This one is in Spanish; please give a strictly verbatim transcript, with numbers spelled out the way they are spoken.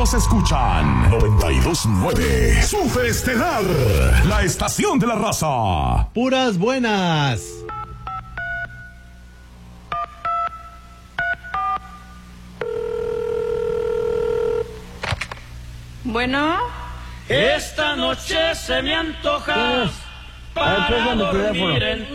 todos escuchan noventa y dos punto nueve Super Estelar, la estación de la raza. Puras buenas. Bueno, esta noche se me antoja para dormir en